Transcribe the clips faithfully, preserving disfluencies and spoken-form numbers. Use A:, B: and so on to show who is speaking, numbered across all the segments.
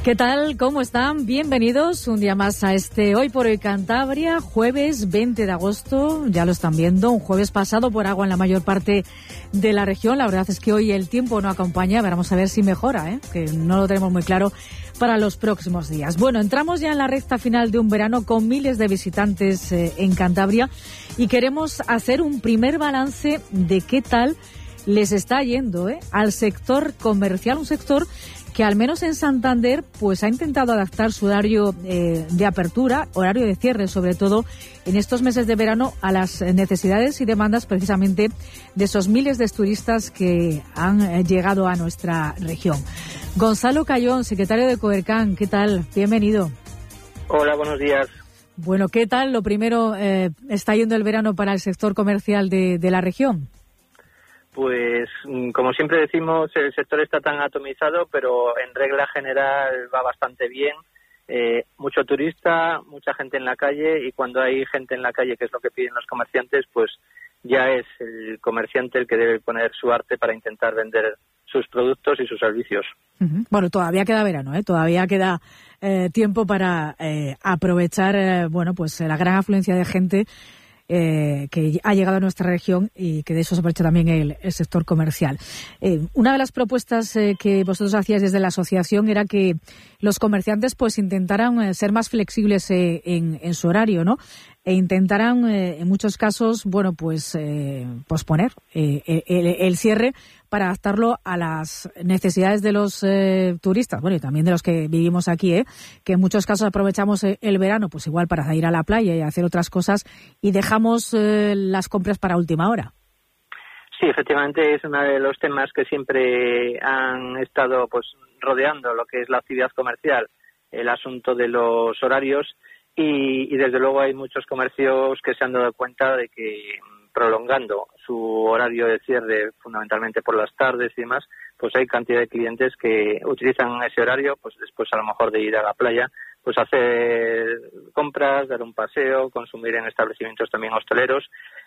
A: ¿Qué tal? ¿Cómo están? Bienvenidos un día más a este Hoy por Hoy Cantabria, jueves veinte de agosto, ya lo están viendo, un jueves pasado por agua en la mayor parte de la región. La verdad es que hoy el tiempo no acompaña, vamos a ver si mejora, ¿eh? Que no lo tenemos muy claro para los próximos días. Bueno, entramos ya en la recta final de un verano con miles de visitantes eh, en Cantabria y queremos hacer un primer balance de qué tal les está yendo ¿eh? al sector comercial, un sector que al menos en Santander pues ha intentado adaptar su horario eh, de apertura, horario de cierre sobre todo en estos meses de verano a las necesidades y demandas precisamente de esos miles de turistas que han eh, llegado a nuestra región. Gonzalo Cayón, secretario de Coercan, ¿qué tal? Bienvenido.
B: Hola, buenos días.
A: Bueno, ¿qué tal? Lo primero, eh, ¿está yendo el verano para el sector comercial de, de la región?
B: Pues, como siempre decimos, el sector está tan atomizado, pero en regla general va bastante bien. Eh, mucho turista, mucha gente en la calle, y cuando hay gente en la calle, que es lo que piden los comerciantes, pues ya es el comerciante el que debe poner su arte para intentar vender sus productos y sus servicios.
A: Uh-huh. Bueno, todavía queda verano, ¿eh? Todavía queda eh, tiempo para eh, aprovechar, eh, bueno, pues la gran afluencia de gente Eh, que ha llegado a nuestra región y que de eso se aprovecha también el, el sector comercial. Eh, una de las propuestas eh, que vosotros hacíais desde la asociación era que los comerciantes pues intentaran eh, ser más flexibles eh, en, en su horario, ¿no? E intentaran eh, en muchos casos, bueno, pues eh, posponer eh, el, el cierre para adaptarlo a las necesidades de los eh, turistas, bueno, y también de los que vivimos aquí, ¿eh? Que en muchos casos aprovechamos el verano, pues igual para ir a la playa y hacer otras cosas y dejamos eh, las compras para última hora.
B: Sí, efectivamente es uno de los temas que siempre han estado pues rodeando lo que es la actividad comercial, el asunto de los horarios, y, y desde luego hay muchos comercios que se han dado cuenta de que prolongando su horario de cierre, fundamentalmente por las tardes y demás, pues hay cantidad de clientes que utilizan ese horario, pues después a lo mejor de ir a la playa, pues hacer compras, dar un paseo, consumir en establecimientos también hosteleros,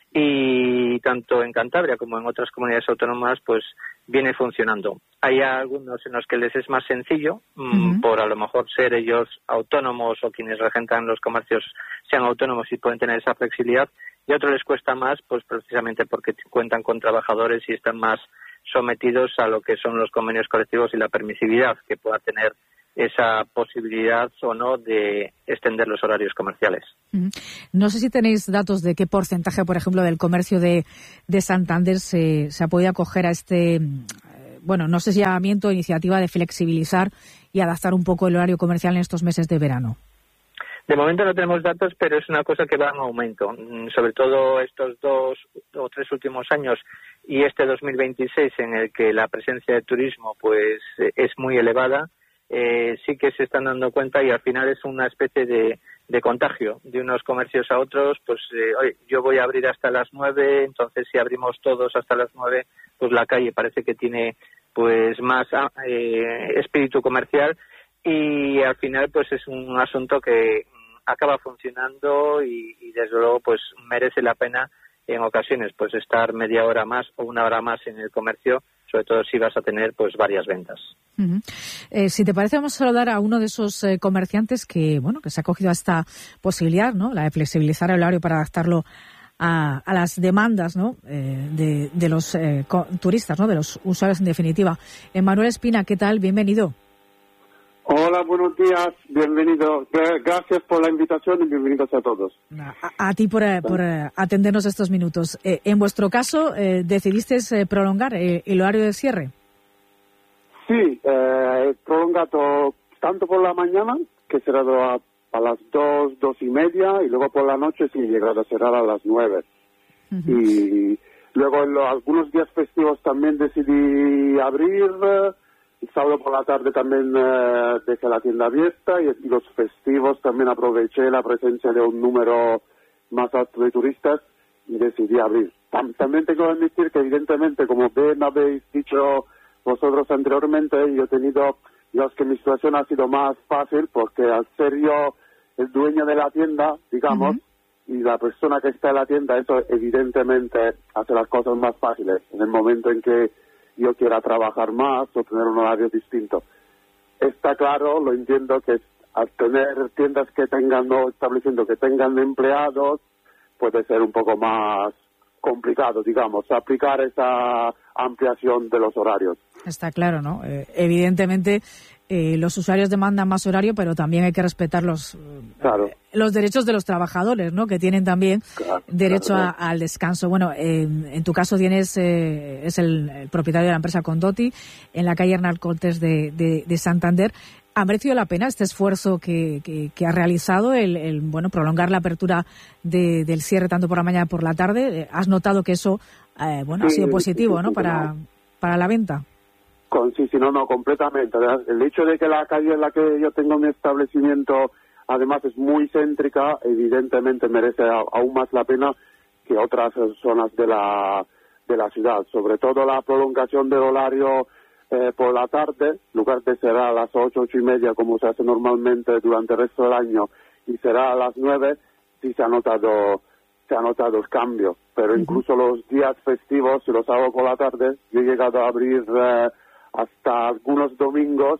B: y tanto en Cantabria como en otras comunidades autónomas pues viene funcionando. Hay algunos en los que les es más sencillo, uh-huh. por a lo mejor ser ellos autónomos o quienes regentan los comercios sean autónomos y pueden tener esa flexibilidad, y a otros les cuesta más pues precisamente porque cuentan con trabajadores y están más sometidos a lo que son los convenios colectivos y la permisividad que pueda tener esa posibilidad o no de extender los horarios comerciales.
A: No sé si tenéis datos de qué porcentaje, por ejemplo, del comercio de, de Santander se, se ha podido acoger a este, bueno, no sé si llamamiento o iniciativa de flexibilizar y adaptar un poco el horario comercial en estos meses de verano.
B: De momento no tenemos datos, pero es una cosa que va en aumento. Sobre todo estos dos o tres últimos años y este dos mil veintiséis, en el que la presencia de turismo pues es muy elevada, eh, sí que se están dando cuenta, y al final es una especie de, de contagio de unos comercios a otros. Pues eh, oye, yo voy a abrir hasta las nueve, entonces si abrimos todos hasta las nueve, pues la calle parece que tiene pues más eh, espíritu comercial, y al final pues es un asunto que acaba funcionando y, y desde luego pues merece la pena en ocasiones pues estar media hora más o una hora más en el comercio, sobre todo si vas a tener pues varias ventas.
A: Uh-huh. Eh, si te parece, vamos a saludar a uno de esos eh, comerciantes que bueno que se ha acogido a esta posibilidad, ¿no? La de flexibilizar el horario para adaptarlo a, a las demandas, ¿no? eh, de, de los eh, co- turistas, ¿no? De los usuarios en definitiva. Eh, Manuel Espina, ¿qué tal? Bienvenido.
C: Hola, buenos días, bienvenido. Gracias por la invitación y bienvenidos a todos.
A: A, a ti por, por atendernos estos minutos. Eh, en vuestro caso, eh, ¿decidisteis eh, prolongar eh, el horario de cierre?
C: Sí, eh, he prolongado tanto por la mañana, que he cerrado a, a las dos, dos y media, y luego por la noche sí he llegado a cerrar a las nueve. Uh-huh. Y luego en lo, algunos días festivos también decidí abrir. El sábado por la tarde también eh, dejé la tienda abierta, y, y los festivos también aproveché la presencia de un número más alto de turistas y decidí abrir. Tam, también tengo que admitir que evidentemente, como bien habéis dicho vosotros anteriormente, yo he tenido, digamos que mi situación ha sido más fácil porque al ser yo el dueño de la tienda, digamos, uh-huh. y la persona que está en la tienda, eso evidentemente hace las cosas más fáciles en el momento en que yo quiera trabajar más o tener un horario distinto. está claro, lo entiendo, que al tener tiendas que tengan, no estableciendo que tengan empleados, puede ser un poco más complicado, digamos, aplicar esa ampliación de los horarios.
A: Está claro, ¿no? Eh, evidentemente eh, los usuarios demandan más horario, pero también hay que respetar los,
C: claro.
A: eh, los derechos de los trabajadores, ¿no? Que tienen también claro, derecho claro, a, al descanso. Bueno, eh, en tu caso tienes eh, es el, el propietario de la empresa Condotti en la calle Hernán Cortés de, de, de Santander. ¿Ha merecido la pena este esfuerzo que, que, que ha realizado el, el bueno prolongar la apertura de, del cierre tanto por la mañana como por la tarde? ¿Has notado que eso eh, bueno sí, ha sido positivo, sí, sí, ¿no? Para, no. para la venta.
C: Con, sí, sí, no, no, completamente. El hecho de que la calle en la que yo tengo mi establecimiento además es muy céntrica, evidentemente merece aún más la pena que otras zonas de la de la ciudad. Sobre todo la prolongación del horario Eh, por la tarde, en lugar de será a las ocho, ocho y media como se hace normalmente durante el resto del año, y será a las nueve, sí se ha notado se ha notado el cambio. Pero uh-huh. incluso los días festivos, si los hago por la tarde, yo he llegado a abrir eh, hasta algunos domingos,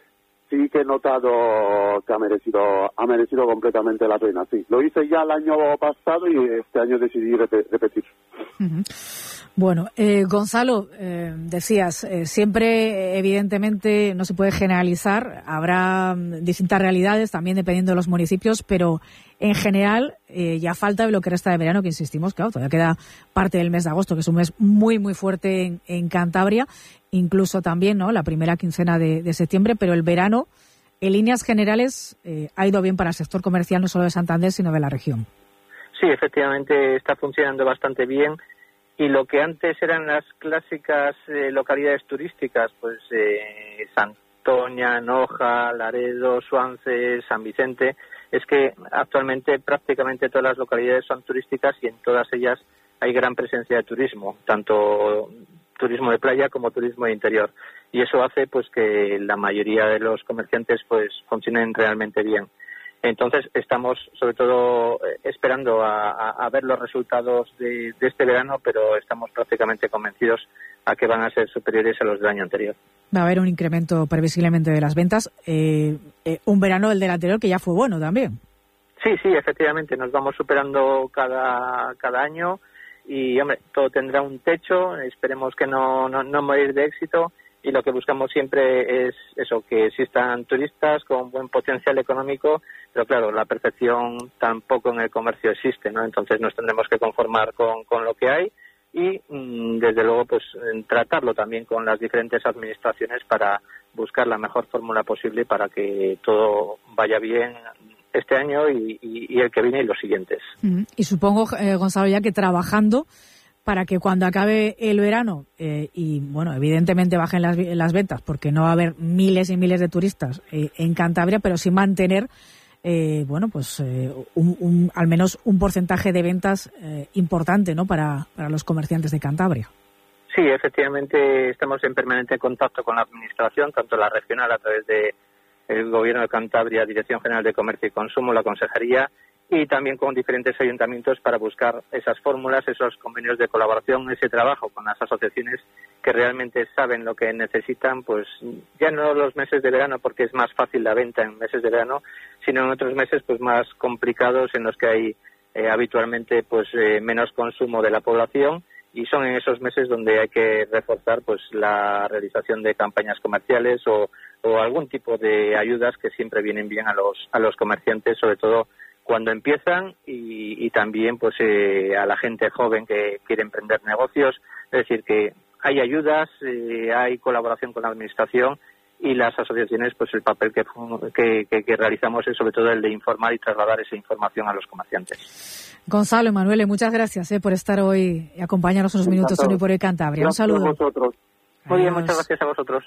C: sí que he notado que ha merecido ha merecido completamente la pena. Sí, lo hice ya el año pasado y este año decidí rep- repetir.
A: Uh-huh. Bueno, eh, Gonzalo, eh, decías, eh, siempre evidentemente no se puede generalizar, habrá distintas realidades también dependiendo de los municipios, pero en general eh, ya falta lo que resta de verano, que insistimos, claro, todavía queda parte del mes de agosto, que es un mes muy, muy fuerte en, en Cantabria, incluso también, ¿no?, la primera quincena de, de septiembre, pero el verano, en líneas generales, eh, ha ido bien para el sector comercial, no solo de Santander, sino de la región.
B: Sí, efectivamente está funcionando bastante bien. Y lo que antes eran las clásicas eh, localidades turísticas, pues eh, Santoña, Noja, Laredo, Suances, San Vicente, es que actualmente prácticamente todas las localidades son turísticas y en todas ellas hay gran presencia de turismo, tanto turismo de playa como turismo de interior. Y eso hace pues que la mayoría de los comerciantes pues funcionen realmente bien. Entonces estamos sobre todo esperando a, a, a ver los resultados de, de este verano, pero estamos prácticamente convencidos a que van a ser superiores a los del año anterior.
A: Va a haber un incremento previsiblemente de las ventas, eh, eh, un verano el del anterior que ya fue bueno también.
B: Sí, sí, efectivamente, nos vamos superando cada cada año y, hombre, todo tendrá un techo, esperemos que no, no, no morir de éxito. Y lo que buscamos siempre es eso, que existan turistas con buen potencial económico, pero claro, la perfección tampoco en el comercio existe, ¿no? Entonces nos tendremos que conformar con, con lo que hay y, mmm, desde luego, pues tratarlo también con las diferentes administraciones para buscar la mejor fórmula posible para que todo vaya bien este año y, y, y el que viene y los siguientes.
A: Y supongo, eh, Gonzalo, ya que trabajando para que cuando acabe el verano eh, y, bueno, evidentemente bajen las, las ventas porque no va a haber miles y miles de turistas eh, en Cantabria, pero sí mantener, eh, bueno, pues eh, un, un, al menos un porcentaje de ventas eh, importante, ¿no?, para, para los comerciantes de Cantabria.
B: Sí, efectivamente estamos en permanente contacto con la administración, tanto la regional a través de el Gobierno de Cantabria, Dirección General de Comercio y Consumo, la Consejería, y también con diferentes ayuntamientos para buscar esas fórmulas, esos convenios de colaboración, ese trabajo con las asociaciones que realmente saben lo que necesitan, pues ya no los meses de verano, porque es más fácil la venta en meses de verano, sino en otros meses pues más complicados en los que hay eh, habitualmente pues eh, menos consumo de la población, y son en esos meses donde hay que reforzar pues la realización de campañas comerciales o, o algún tipo de ayudas que siempre vienen bien a los a los comerciantes, sobre todo cuando empiezan y, y también pues eh, a la gente joven que quiere emprender negocios. Es decir, que hay ayudas, eh, hay colaboración con la administración y las asociaciones, pues el papel que, que, que, que realizamos es sobre todo el de informar y trasladar esa información a los comerciantes.
A: Gonzalo, Emanuele, muchas gracias eh, por estar hoy y acompañarnos unos minutos hoy por el Cantabria. Un saludo.
C: Gracias a vosotros.
B: Muy bien, muchas gracias a vosotros.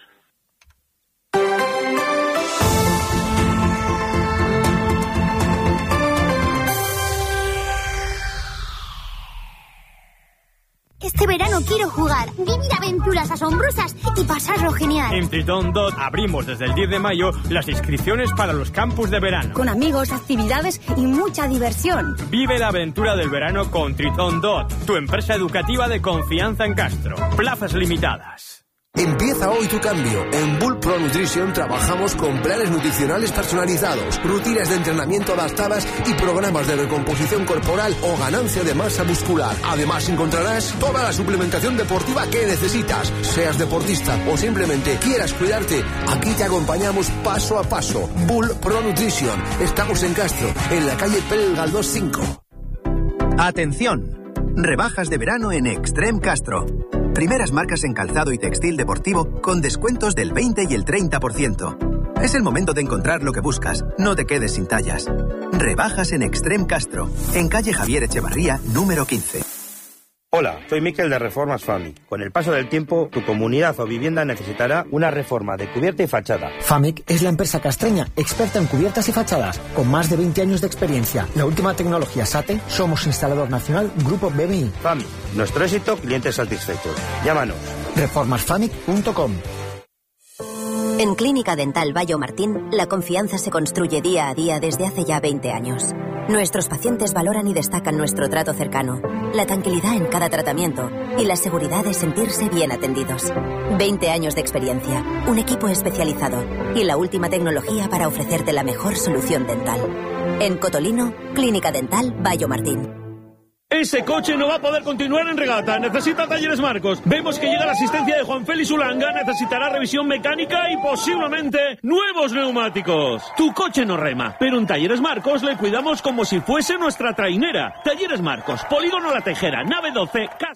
D: Este verano quiero jugar, vivir aventuras asombrosas y pasarlo genial.
E: En Tritón Dot abrimos desde el diez de mayo las inscripciones para los campus de verano.
D: Con amigos, actividades y mucha diversión.
E: Vive la aventura del verano con Tritón Dot, tu empresa educativa de confianza en Castro. Plazas limitadas.
F: Empieza hoy tu cambio. En Bull Pro Nutrition trabajamos con planes nutricionales personalizados, rutinas de entrenamiento adaptadas y programas de recomposición corporal o ganancia de masa muscular. Además encontrarás toda la suplementación deportiva que necesitas. Seas deportista o simplemente quieras cuidarte, aquí te acompañamos paso a paso. Bull Pro Nutrition. Estamos en Castro, en la calle Pérez Galdós cinco.
G: Atención. Rebajas de verano en Extreme Castro. Primeras marcas en calzado y textil deportivo con descuentos del veinte y el treinta por ciento. Es el momento de encontrar lo que buscas. No te quedes sin tallas. Rebajas en Extreme Castro, en calle Javier Echevarría, número quince.
H: Hola, soy Miquel de Reformas Famic. Con el paso del tiempo, tu comunidad o vivienda necesitará una reforma de cubierta y fachada.
I: Famic es la empresa castreña, experta en cubiertas y fachadas, con más de veinte años de experiencia. La última tecnología SATE, somos instalador nacional Grupo B M I.
H: Famic, nuestro éxito, clientes satisfechos. Llámanos.
I: reformas famic punto com.
J: En Clínica Dental Bayo Martín, la confianza se construye día a día desde hace ya veinte años. Nuestros pacientes valoran y destacan nuestro trato cercano, la tranquilidad en cada tratamiento y la seguridad de sentirse bien atendidos. veinte años de experiencia, un equipo especializado y la última tecnología para ofrecerte la mejor solución dental. En Cotolino, Clínica Dental Bayo Martín.
K: Ese coche no va a poder continuar en regata. Necesita Talleres Marcos. Vemos que llega la asistencia de Juan Félix Ulanga. Necesitará revisión mecánica y posiblemente nuevos neumáticos. Tu coche no rema, pero en Talleres Marcos le cuidamos como si fuese nuestra trainera. Talleres Marcos, Polígono La Tejera, nave doce, Cas...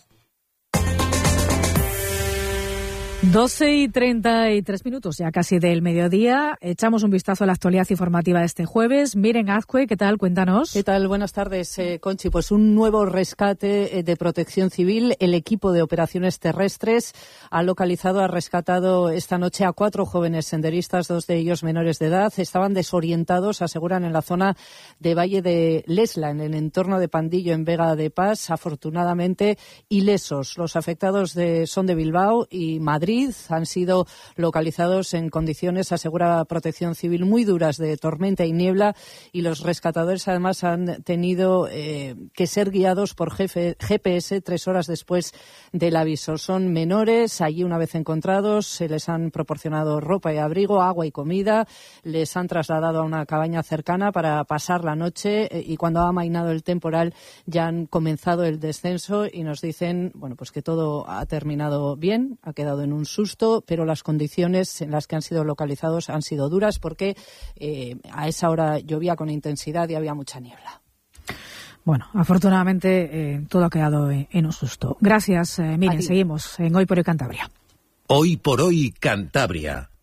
A: doce y treinta y tres minutos, ya casi del mediodía. Echamos un vistazo a la actualidad informativa de este jueves. Miren Azcue, ¿qué tal? Cuéntanos.
L: ¿Qué tal? Buenas tardes, eh, Conchi. Pues un nuevo rescate eh, de Protección Civil. El equipo de operaciones terrestres ha localizado, ha rescatado esta noche a cuatro jóvenes senderistas, dos de ellos menores de edad. Estaban desorientados, aseguran, en la zona de Valle de Lesla, en el entorno de Pandillo, en Vega de Paz. Afortunadamente, ilesos. Los afectados de, son de Bilbao y Madrid. Han sido localizados en condiciones, asegura Protección Civil, muy duras de tormenta y niebla, y los rescatadores además han tenido eh, que ser guiados por G P S tres horas después del aviso. Son menores, allí una vez encontrados se les han proporcionado ropa y abrigo, agua y comida, les han trasladado a una cabaña cercana para pasar la noche eh, y cuando ha amainado el temporal ya han comenzado el descenso y nos dicen, bueno, pues que todo ha terminado bien, ha quedado en un susto, pero las condiciones en las que han sido localizados han sido duras porque eh, a esa hora llovía con intensidad y había mucha niebla.
A: Bueno, afortunadamente eh, todo ha quedado en, en un susto. Gracias, eh, Miren, seguimos en Hoy por Hoy Cantabria.
M: Hoy por Hoy Cantabria.